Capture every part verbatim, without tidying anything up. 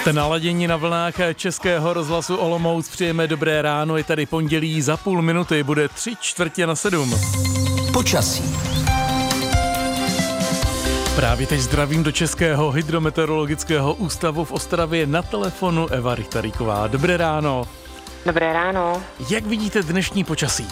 Jste naladěni na vlnách Českého rozhlasu Olomouc, přejeme dobré ráno, je tady pondělí, za půl minuty bude tři čtvrtě na sedm. Počasí. Právě teď zdravím do Českého hydrometeorologického ústavu v Ostravě, na telefonu Eva Richtaríková. Dobré ráno. Dobré ráno. Jak vidíte dnešní počasí?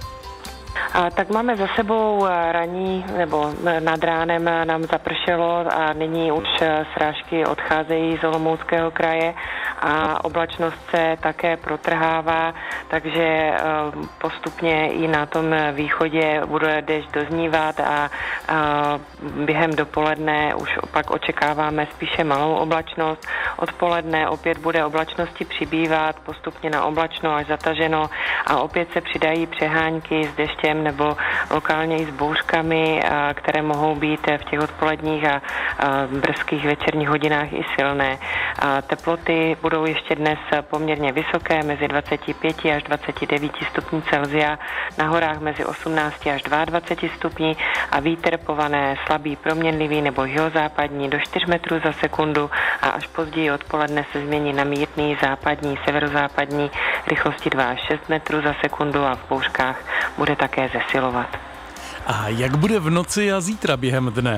A, tak máme za sebou ranní, nebo nad ránem nám zapršelo a nyní už srážky odcházejí z Olomouckého kraje a oblačnost se také protrhává, takže postupně i na tom východě bude déšť doznívat a, a během dopoledne už pak očekáváme spíše malou oblačnost. Odpoledne opět bude oblačnosti přibývat, postupně na oblačno až zataženo a opět se přidají přehánky s deštěm nebo lokálně i s bouřkami, které mohou být v těch odpoledních a brzkých večerních hodinách i silné. Teploty budou ještě dnes poměrně vysoké, mezi dvacet pět až dvacet devět stupňů Celsia, na horách mezi osmnáct až dvacet dva stupňů a vítr pované slabý proměnlivý nebo jihozápadní do čtyř metrů za sekundu a až později odpoledne se změní na mírný západní, severozápadní rychlosti dva až šest metrů za sekundu a v bouřkách bude také zesilovat. A jak bude v noci a zítra během dne?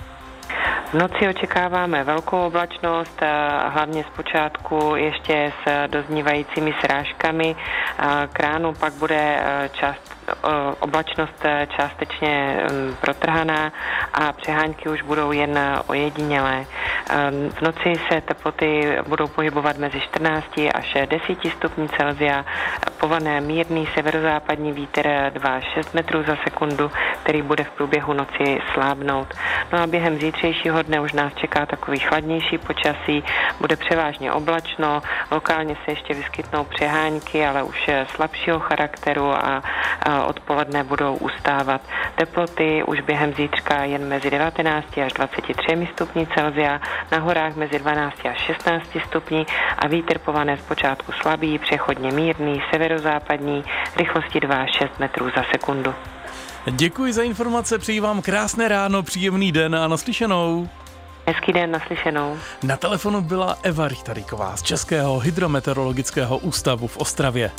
V noci očekáváme velkou oblačnost, hlavně zpočátku ještě s doznívajícími srážkami. K ránu pak bude část oblačnost částečně protrhaná a přehánky už budou jen ojedinělé. V noci se teploty budou pohybovat mezi čtrnáct až deset stupňů Celsia, pované mírný severozápadní vítr dva až šest metrů za sekundu, který bude v průběhu noci slábnout. No a během zítřejšího dne už nás čeká takový chladnější počasí, bude převážně oblačno, lokálně se ještě vyskytnou přehánky, ale už slabšího charakteru a, a odpoledne budou ustávat. Teploty už během zítřka jen mezi devatenáct až dvacet tři stupňů Celsia, na horách mezi dvanáct až šestnáct stupňů a vítr pované zpočátku slabý, přechodně mírný, severozápadní, rychlosti dva až šest metrů za sekundu. Děkuji za informace, přeji vám krásné ráno, příjemný den a naslyšenou. Hezký den, naslyšenou. Na telefonu byla Eva Richtaríková z Českého hydrometeorologického ústavu v Ostravě.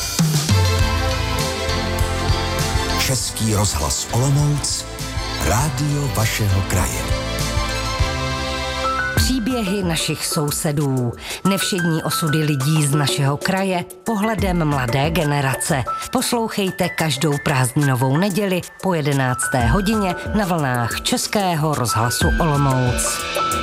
Český rozhlas Olomouc, rádio vašeho kraje. Příběhy našich sousedů, nevšední osudy lidí z našeho kraje pohledem mladé generace. Poslouchejte každou prázdninovou neděli po jedenácté hodině na vlnách Českého rozhlasu Olomouc.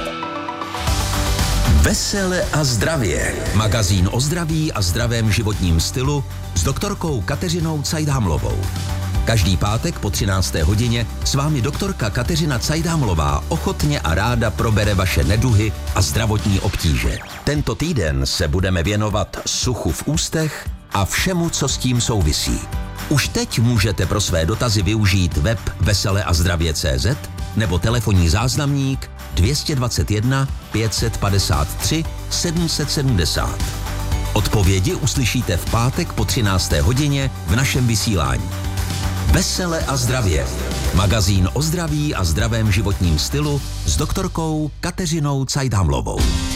Vesele a zdravě. Magazín o zdraví a zdravém životním stylu s doktorkou Kateřinou Cajdhamlovou. Každý pátek po třinácté hodině s vámi doktorka Kateřina Cajdhamlová ochotně a ráda probere vaše neduhy a zdravotní obtíže. Tento týden se budeme věnovat suchu v ústech a všemu, co s tím souvisí. Už teď můžete pro své dotazy využít web vesele a zdravě tečka cé zet nebo telefonní záznamník dvě dvacet jedna pět padesát tři sedm set sedmdesát. Odpovědi uslyšíte v pátek po třinácté hodině v našem vysílání. Vesele a zdravě. Magazín o zdraví a zdravém životním stylu s doktorkou Kateřinou Cajdhamlovou.